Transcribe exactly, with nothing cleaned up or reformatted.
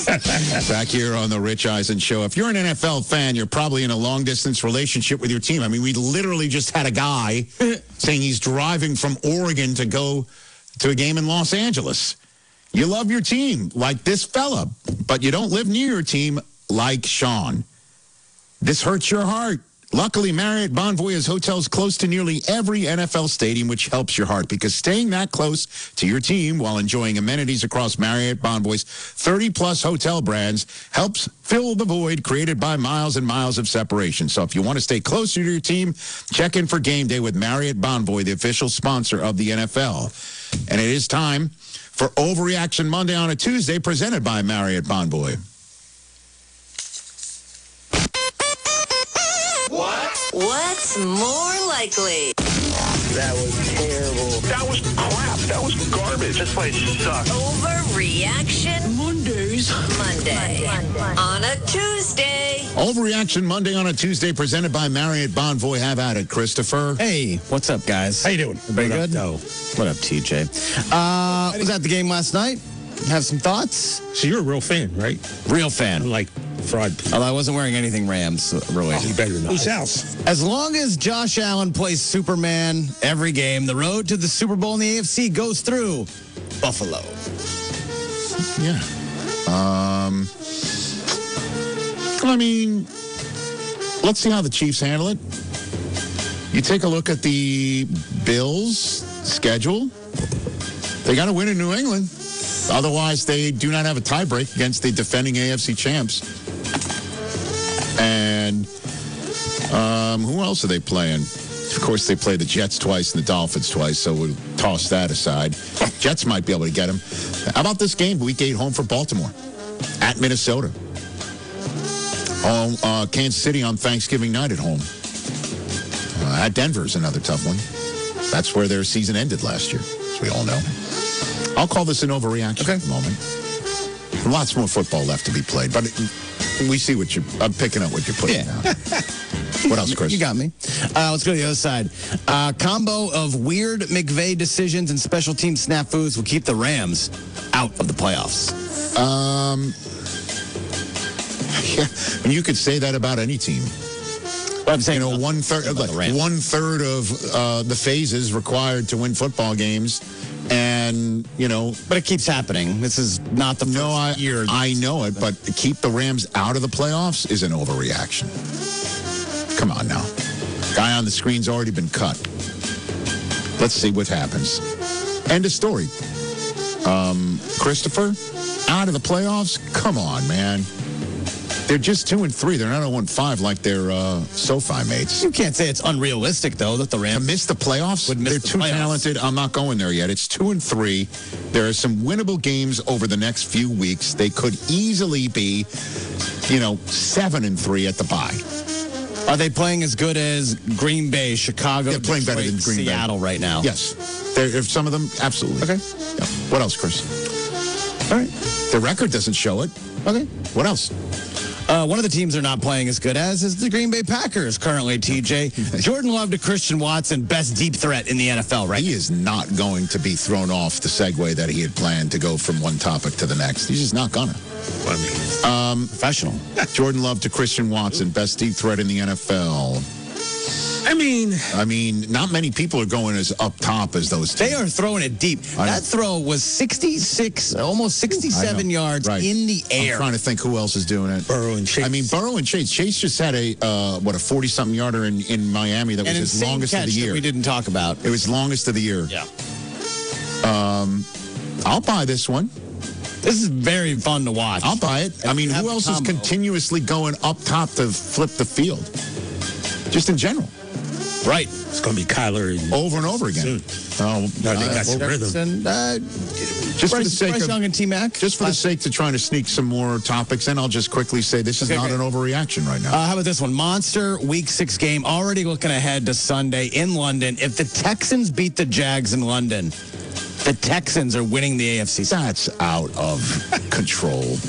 Back here on the Rich Eisen Show. If you're an N F L fan, you're probably in a long-distance relationship with your team. I mean, we literally just had a guy saying he's driving from Oregon to go to a game in Los Angeles. You love your team like this fella, but you don't live near your team like Sean. This hurts your heart. Luckily, Marriott Bonvoy has hotels close to nearly every N F L stadium, which helps your heart because staying that close to your team while enjoying amenities across Marriott Bonvoy's thirty-plus hotel brands helps fill the void created by miles and miles of separation. So if you want to stay closer to your team, check in for game day with Marriott Bonvoy, the official sponsor of the N F L. And it is time for Overreaction Monday on a Tuesday, presented by Marriott Bonvoy. What's more likely? That was terrible. That was crap. That was garbage. This place sucks. Overreaction Mondays. Monday. Monday. On a Tuesday. Overreaction Monday on a Tuesday, presented by Marriott Bonvoy. Have at it, Christopher. Hey, what's up, guys? How you doing? Everybody What good? up, What up, T J? Uh, was at the game last night. Have some thoughts? So you're a real fan, right? Real fan. Unlike fraud people. Although I wasn't wearing anything Rams related. Oh, you better not. Whose house? As long as Josh Allen plays Superman every game, the road to the Super Bowl in the A F C goes through Buffalo. Yeah. Um, I mean, let's see how the Chiefs handle it. You take a look at the Bills' schedule. They got to win in New England. Otherwise, they do not have a tiebreak against the defending A F C champs. And um, who else are they playing? Of course, they play the Jets twice and the Dolphins twice, so we'll toss that aside. Jets might be able to get them. How about this game, week eight, home for Baltimore at Minnesota? Home, uh, Kansas City on Thanksgiving night at home. Uh, at Denver's another tough one. That's where their season ended last year, as we all know. I'll call this an overreaction Okay. moment. Lots more football left to be played, but it, we see what you're, I'm picking up what you're putting Yeah. down. What else, Chris? You got me. Uh, let's go to the other side. Uh, combo of weird McVay decisions and special team snafus will keep the Rams out of the playoffs. Um, yeah, and you could say that about any team. But I'm saying You know, one third, about the like, Rams. one third of uh, the phases required to win football games, and you know, But it keeps happening. This is not the first no, I year. I know it, but to keep the Rams out of the playoffs is an overreaction. Come on now, guy on the screen's already been cut. Let's see what happens. End of story. Um, Christopher, out of the playoffs? Come on, man. They're just two and three. They're not a one five like their uh, SoFi mates. You can't say it's unrealistic, though, that the To Rams miss the playoffs? Would miss They're the too playoffs. talented. I'm not going there yet. It's two and three. There are some winnable games over the next few weeks. They could easily be, you know, seven and three at the bye. Are they playing as good as Green Bay, Chicago, They're playing better Detroit, than Green Bay. Seattle right now? Yes. There, if some of them, absolutely. Okay. Yeah. What else, Chris? All right. The record doesn't show it. Okay. What else? Uh, one of the teams they're not playing as good as is the Green Bay Packers currently, T J. Jordan Love to Christian Watson, best deep threat in the N F L, right? He is not going to be thrown off the segue that he had planned to go from one topic to the next. He's just not gonna. I mean, Um, Professional. Jordan Love to Christian Watson, best deep threat in the N F L. I mean, I mean, not many people are going as up top as those two. They are throwing it deep. I know. That throw was sixty-six, almost sixty-seven I know. yards Right. in the I'm air. trying to think who else is doing it. Burrow and Chase. I mean, Burrow and Chase. Chase just had a, uh, what, a forty-something yarder in, in Miami that was An his insane longest catch of the that year. we didn't talk about. It was longest of the year. Yeah. I'll buy this one. This is very fun to watch. I'll buy it. I mean, Have who the else is combo. continuously going up top to flip the field? Just in general. Right. it's going to be Kyler and Over and over again. Soon. Oh, No, they uh, got some rhythm. And, uh, just for the Bryce, sake Bryce of Young and T-Mac. just for the sake of trying to sneak some more topics in, I'll just quickly say this is Okay, not great. an overreaction right now. Uh, how about this one? Monster Week Six game. Already looking ahead to Sunday in London. If the Texans beat the Jags in London, the Texans are winning the A F C. That's out of control.